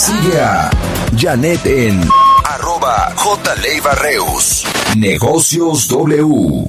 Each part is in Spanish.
Sigue a Janet en @JLeiva-Reus. Negocios W.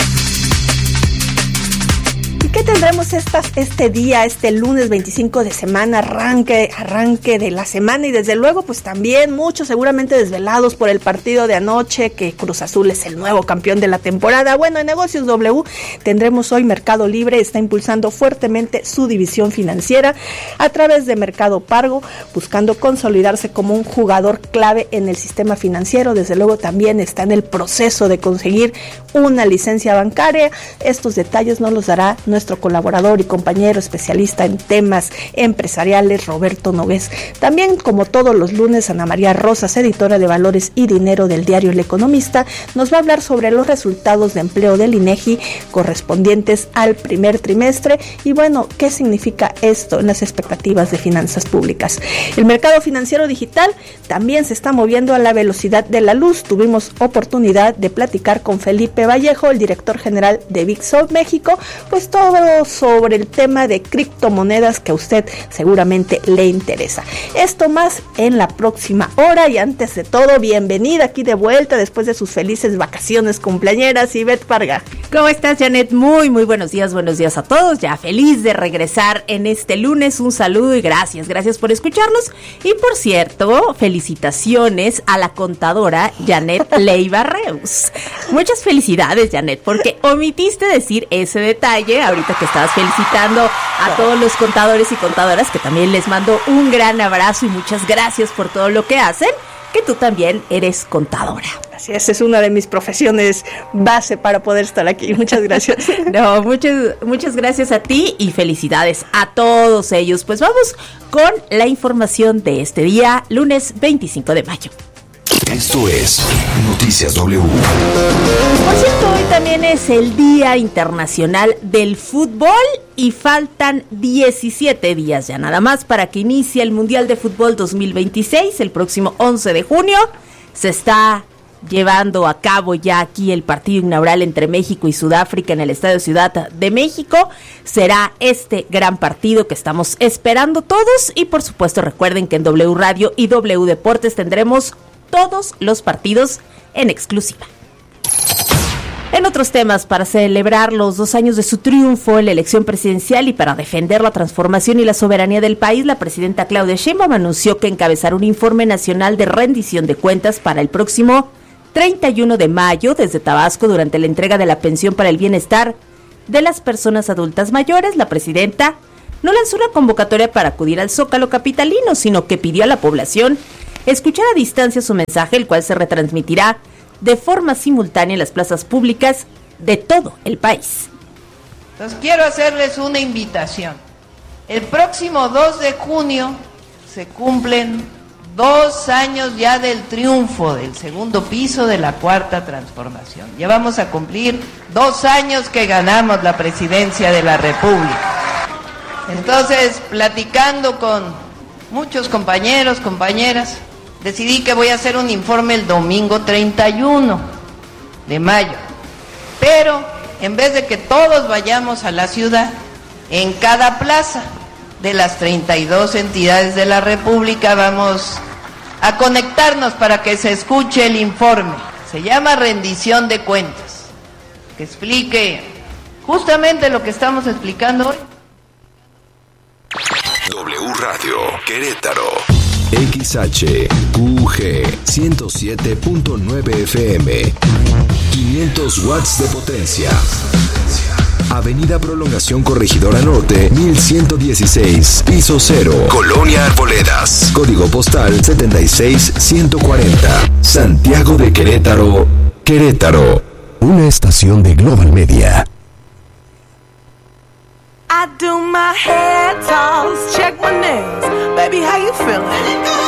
¿Qué tendremos este día, este lunes 25 de semana, arranque de la semana? Y desde luego, pues también muchos seguramente desvelados por el partido de anoche, que Cruz Azul es el nuevo campeón de la temporada. Bueno, en Negocios W tendremos hoy Mercado Libre, está impulsando fuertemente su división financiera a través de Mercado Pago, buscando consolidarse como un jugador clave en el sistema financiero. Desde luego también está en el proceso de conseguir una licencia bancaria. Estos detalles nos los dará nuestro colaborador y compañero especialista en temas empresariales, Roberto Nogués. También, como todos los lunes, Ana María Rosas, editora de Valores y Dinero del diario El Economista, nos va a hablar sobre los resultados de empleo del INEGI correspondientes al primer trimestre y, bueno, qué significa esto en las expectativas de finanzas públicas. El mercado financiero digital también se está moviendo a la velocidad de la luz. Tuvimos oportunidad de platicar con Felipe Vallejo, el director general de Bitso México, pues todo sobre el tema de criptomonedas que a usted seguramente le interesa. Esto más en la próxima hora, y antes de todo, bienvenida aquí de vuelta después de sus felices vacaciones cumpleañeras, Ivette Parga. ¿Cómo estás, Janet? Muy buenos días a todos. Ya feliz de regresar en este lunes. Un saludo y gracias por escucharnos. Y por cierto, felicitaciones a la contadora Janet Leiva-Reus. Muchas felicidades, Janet, porque omitiste decir ese detalle ahorita que estabas felicitando a todos los contadores y contadoras, que también les mando un gran abrazo y muchas gracias por todo lo que hacen, que tú también eres contadora. Así es una de mis profesiones base para poder estar aquí. Muchas gracias. No, muchas gracias a ti y felicidades a todos ellos. Pues vamos con la información de este día, lunes 25 de mayo. Esto es Noticias W. Por cierto, hoy también es el Día Internacional del Fútbol y faltan 17 días ya nada más para que inicie el Mundial de Fútbol 2026. El próximo 11 de junio se está llevando a cabo ya aquí el partido inaugural entre México y Sudáfrica en el Estadio Ciudad de México. Será este gran partido que estamos esperando todos, y por supuesto recuerden que en W Radio y W Deportes tendremos todos los partidos en exclusiva. En otros temas, para celebrar los 2 años de su triunfo en la elección presidencial y para defender la transformación y la soberanía del país, la presidenta Claudia Sheinbaum anunció que encabezará un informe nacional de rendición de cuentas para el próximo 31 de mayo desde Tabasco. Durante la entrega de la pensión para el bienestar de las personas adultas mayores, la presidenta no lanzó una convocatoria para acudir al Zócalo capitalino, sino que pidió a la población escuchar a distancia su mensaje, el cual se retransmitirá de forma simultánea en las plazas públicas de todo el país. Entonces quiero hacerles una invitación. El próximo 2 de junio se cumplen 2 años ya del triunfo del segundo piso de la Cuarta Transformación. Ya vamos a cumplir 2 años que ganamos la presidencia de la República. Entonces, platicando con muchos compañeros, compañeras, decidí que voy a hacer un informe el domingo 31 de mayo. Pero, en vez de que todos vayamos a la ciudad, en cada plaza de las 32 entidades de la República vamos a conectarnos para que se escuche el informe. Se llama rendición de cuentas, que explique justamente lo que estamos explicando hoy. W Radio Querétaro. XHQG 107.9 FM. 500 watts de potencia. Avenida Prolongación Corregidora Norte, 1116, piso 0, Colonia Arboledas, código postal 76140, Santiago de Querétaro, Querétaro. Una estación de Global Media. I do my hair toss, check my nails, baby, how you feeling?